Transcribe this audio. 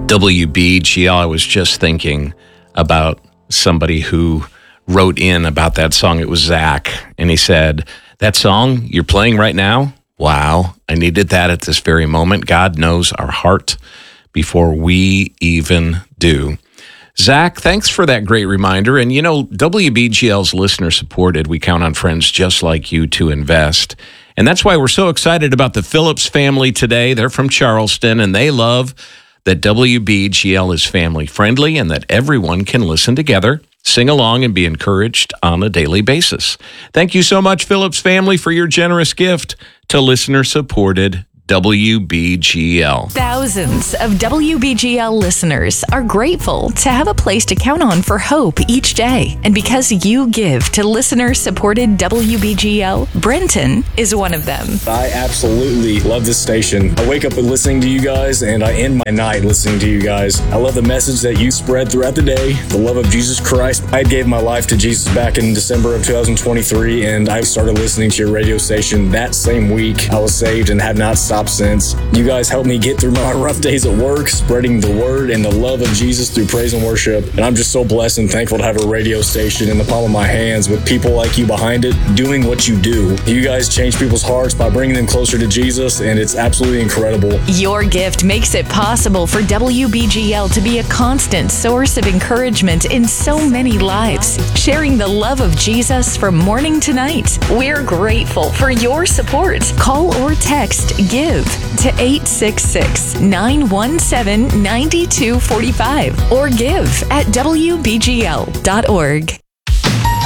WBGL, I was just thinking about somebody who wrote in about that song. It was Zach, and he said, that song you're playing right now, wow, I needed that at this very moment. God knows our heart before we even do. Zach, thanks for that great reminder. And, you know, WBGL's listener supported. We count on friends just like you to invest. And that's why we're so excited about the Phillips family today. They're from Charleston, and they love that WBGL is family friendly and that everyone can listen together, sing along, and be encouraged on a daily basis. Thank you so much, Phillips family, for your generous gift to listener-supported WBGL. Thousands of WBGL listeners are grateful to have a place to count on for hope each day. And because you give to listener-supported WBGL, Brenton is one of them. I absolutely love this station. I wake up listening to you guys, and I end my night listening to you guys. I love the message that you spread throughout the day, the love of Jesus Christ. I gave my life to Jesus back in December of 2023, and I started listening to your radio station that same week. I was saved and have not stopped since. You guys helped me get through my rough days at work, spreading the word and the love of Jesus through praise and worship. And I'm just so blessed and thankful to have a radio station in the palm of my hands with people like you behind it, doing what you do. You guys change people's hearts by bringing them closer to Jesus, and it's absolutely incredible. Your gift makes it possible for WBGL to be a constant source of encouragement in so many lives, sharing the love of Jesus from morning to night. We're grateful for your support. Call or text GIVE to 866-917-9245 or give at WBGL.org.